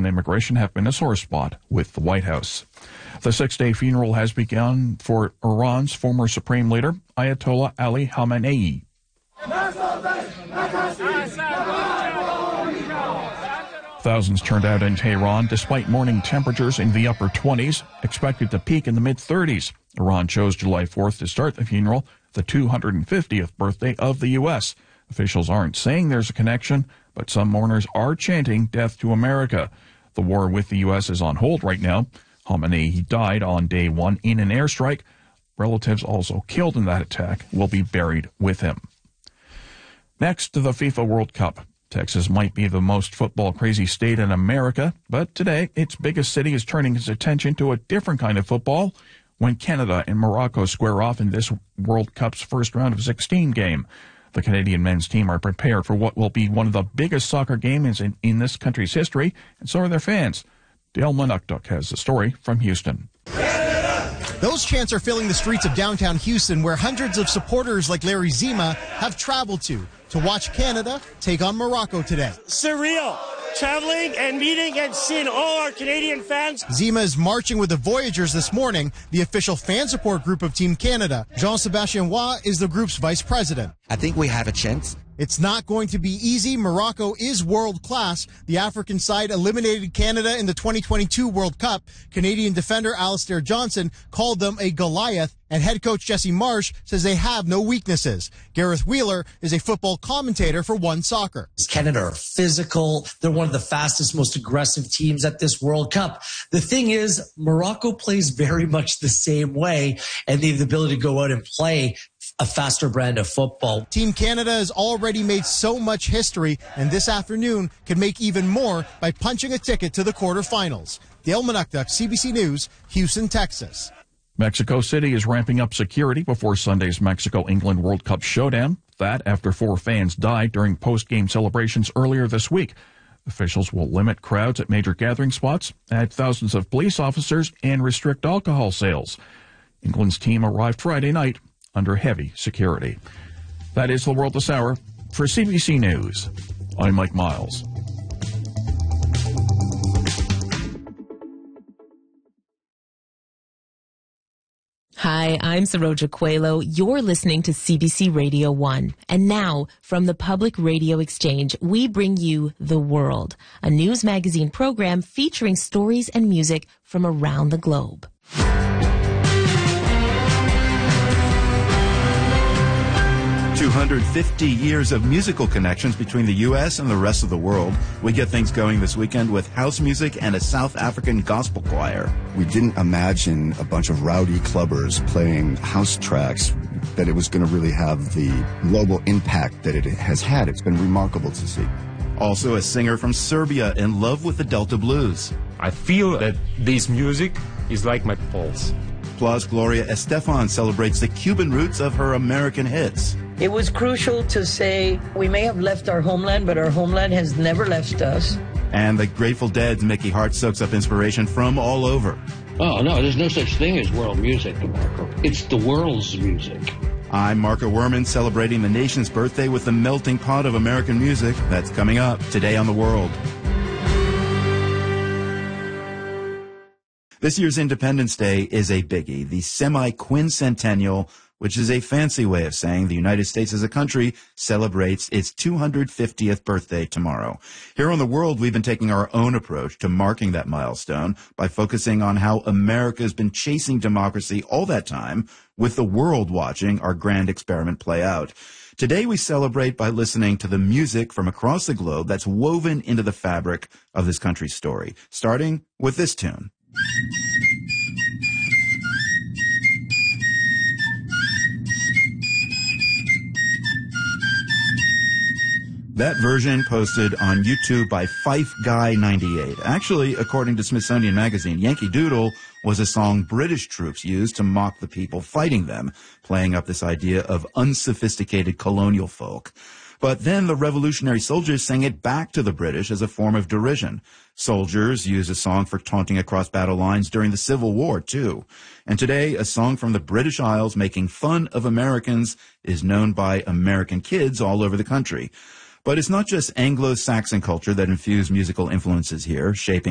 on immigration have been a sore spot with the White House. The 6-day funeral has begun for Iran's former supreme leader, Ayatollah Ali Khamenei. Thousands turned out in Tehran despite morning temperatures in the upper 20s, expected to peak in the mid-30s. Iran chose July 4th to start the funeral, the 250th birthday of the U.S. Officials aren't saying there's a connection, but some mourners are chanting death to America. The war with the U.S. is on hold right now. Khamenei died on day one in an airstrike. Relatives also killed in that attack will be buried with him. Next to the FIFA World Cup. Texas might be the most football-crazy state in America, but today its biggest city is turning its attention to a different kind of football when Canada and Morocco square off in this World Cup's first round of 16 game. The Canadian men's team are prepared for what will be one of the biggest soccer games in this country's history, and so are their fans. Dale Manukduk has the story from Houston. Those chants are filling the streets of downtown Houston, where hundreds of supporters like Larry Zima have traveled to watch Canada take on Morocco today. Surreal. Traveling and meeting and seeing all our Canadian fans. Zima is marching with the Voyageurs this morning, the official fan support group of Team Canada. Jean-Sébastien Roy is the group's vice president. I think we have a chance. It's not going to be easy. Morocco is world class. The African side eliminated Canada in the 2022 World Cup. Canadian defender Alistair Johnson called them a Goliath, and head coach Jesse Marsh says they have no weaknesses. Gareth Wheeler is a football commentator for One Soccer. Canada are physical. They're one of the fastest, most aggressive teams at this World Cup. The thing is, Morocco plays very much the same way, and they have the ability to go out and play a faster brand of football. Team Canada has already made so much history, and this afternoon can make even more by punching a ticket to the quarterfinals. Dale Manukduk, CBC News, Houston, Texas. Mexico City is ramping up security before Sunday's Mexico-England World Cup showdown. That after 4 fans died during post-game celebrations earlier this week. Officials will limit crowds at major gathering spots, add thousands of police officers, and restrict alcohol sales. England's team arrived Friday night under heavy security. That is the world this hour. For CBC News, I'm Mike Miles. Hi, I'm Saroja Coelho. You're listening to CBC Radio 1. And now, from the Public Radio Exchange, we bring you The World, a news magazine program featuring stories and music from around the globe. 250 years of musical connections between the U.S. and the rest of the world. We get things going this weekend with house music and a South African gospel choir. We didn't imagine a bunch of rowdy clubbers playing house tracks, that it was going to really have the global impact that it has had. It's been remarkable to see. Also a singer from Serbia in love with the Delta blues. I feel that this music is like my pulse. Plus, Gloria Estefan celebrates the Cuban roots of her American hits. It was crucial to say we may have left our homeland, but our homeland has never left us. And the Grateful Dead's Mickey Hart soaks up inspiration from all over. Oh, no, there's no such thing as world music, Marco. It's the world's music. I'm Marco Werman, celebrating the nation's birthday with the melting pot of American music. That's coming up today on The World. This year's Independence Day is a biggie, the semi-quincentennial, which is a fancy way of saying the United States as a country celebrates its 250th birthday tomorrow. Here on The World, we've been taking our own approach to marking that milestone by focusing on how America's been chasing democracy all that time, with the world watching our grand experiment play out. Today we celebrate by listening to the music from across the globe that's woven into the fabric of this country's story, starting with this tune. That version posted on YouTube by Fife Guy 98. Actually, according to Smithsonian Magazine, Yankee Doodle was a song British troops used to mock the people fighting them, playing up this idea of unsophisticated colonial folk. But then the revolutionary soldiers sang it back to the British as a form of derision. Soldiers used a song for taunting across battle lines during the Civil War, too. And today, a song from the British Isles making fun of Americans is known by American kids all over the country. But it's not just Anglo-Saxon culture that infused musical influences here, shaping